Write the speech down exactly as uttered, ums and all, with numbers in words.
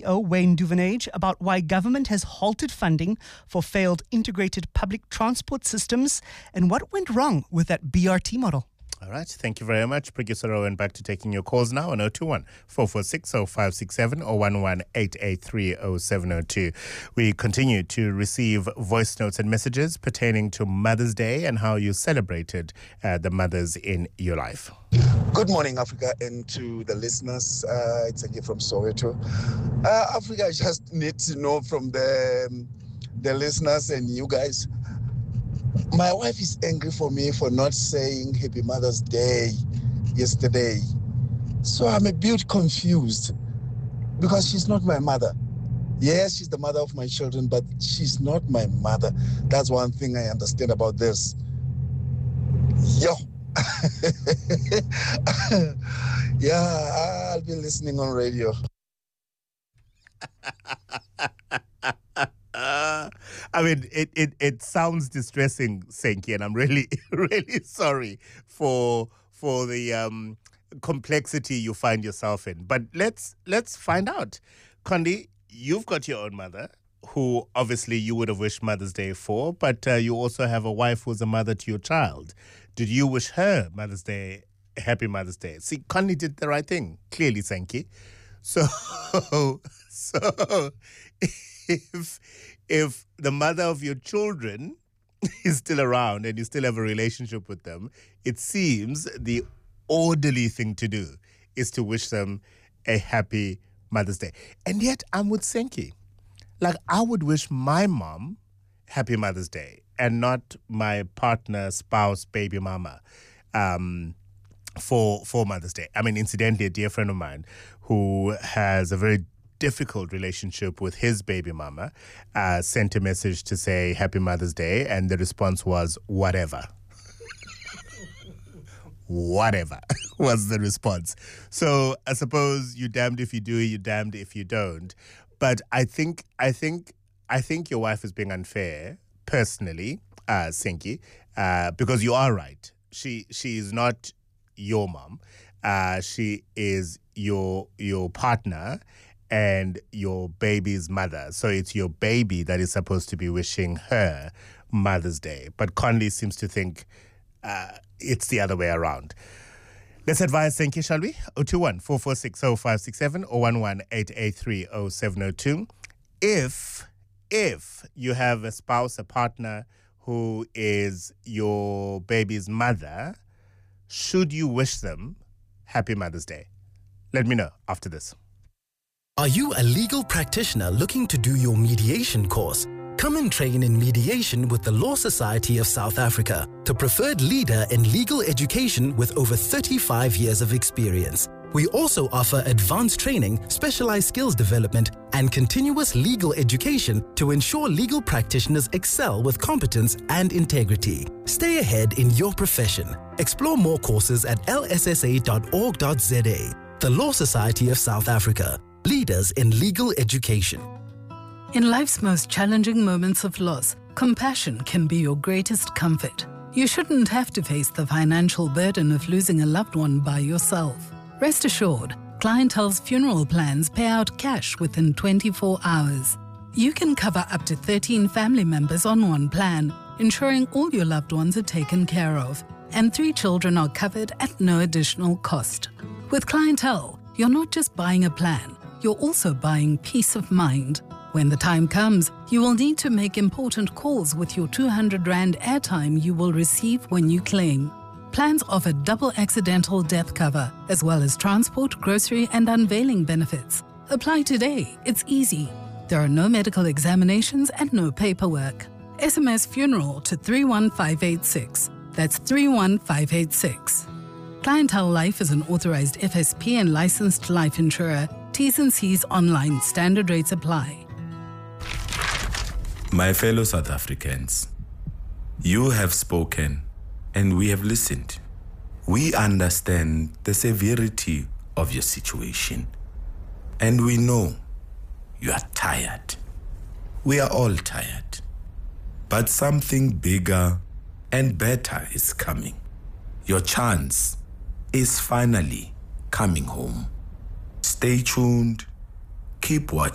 O, Wayne Duvenage, about why government has halted funding for failed integrated public transport systems and what went wrong with that B R T model. All right. Thank you very much. Producer Rowan, back to taking your calls now on zero two one, four four six, zero five six seven or one one eight eight three, zero seven zero two. We continue to receive voice notes and messages pertaining to Mother's Day and how you celebrated uh, the mothers in your life. Good morning, Africa, and to the listeners. Uh, it's again from Soweto. Uh, Africa, I just need to know from the, um, the listeners and you guys. My wife is angry for me for not saying Happy Mother's Day yesterday. So I'm a bit confused because she's not my mother. Yes, she's the mother of my children, but she's not my mother. That's one thing I understand about this. Yo. Yeah, I'll be listening on radio. Uh, I mean, it, it, it sounds distressing, Senki, and I'm really, really sorry for for the um, complexity you find yourself in. But let's let's find out. Condi, you've got your own mother, who obviously you would have wished Mother's Day for, but uh, you also have a wife who's a mother to your child. Did you wish her Mother's Day, Happy Mother's Day? See, Condi did the right thing, clearly, Senki. So, so if if the mother of your children is still around and you still have a relationship with them, it seems the orderly thing to do is to wish them a happy Mother's Day. And yet I'm with Senki. Like, I would wish my mom happy Mother's Day and not my partner, spouse, baby mama um, for, for Mother's Day. I mean, incidentally, a dear friend of mine who has a very difficult relationship with his baby mama uh, sent a message to say Happy Mother's Day, and the response was whatever. Whatever was the response. So I suppose you're damned if you do, you're damned if you don't. But I think I think I think your wife is being unfair, personally, uh, Senki, uh, because you are right. She she is not your mom. Uh, she is your your partner and your baby's mother. So it's your baby that is supposed to be wishing her Mother's Day. But Conley seems to think uh, it's the other way around. Let's advise Senki, shall we? zero two one, four four six, zero five six seven or one one eight eight three, zero seven zero two. If, if you have a spouse, a partner who is your baby's mother, should you wish them Happy Mother's Day? Let me know after this. Are you a legal practitioner looking to do your mediation course? Come and train in mediation with the Law Society of South Africa, the preferred leader in legal education with over thirty-five years of experience. We also offer advanced training, specialized skills development, and continuous legal education to ensure legal practitioners excel with competence and integrity. Stay ahead in your profession. Explore more courses at l s s a dot org dot z a. The Law Society of South Africa. Leaders in legal education. In life's most challenging moments of loss, compassion can be your greatest comfort. You shouldn't have to face the financial burden of losing a loved one by yourself. Rest assured, Clientele's funeral plans pay out cash within twenty-four hours. You can cover up to thirteen family members on one plan, ensuring all your loved ones are taken care of, and three children are covered at no additional cost. With Clientele, you're not just buying a plan, you're also buying peace of mind. When the time comes, you will need to make important calls with your two hundred rand airtime you will receive when you claim. Plans offer double accidental death cover, as well as transport, grocery, and unveiling benefits. Apply today. It's easy. There are no medical examinations and no paperwork. S M S funeral to three one five eight six. That's three one five eight six. Clientele Life is an authorized F S P and licensed life insurer. T's and C's online. Standard rates apply. My fellow South Africans, you have spoken and we have listened. We understand the severity of your situation. And we know you are tired. We are all tired. But something bigger and better is coming. Your chance is finally coming home. Stay tuned. Keep watching.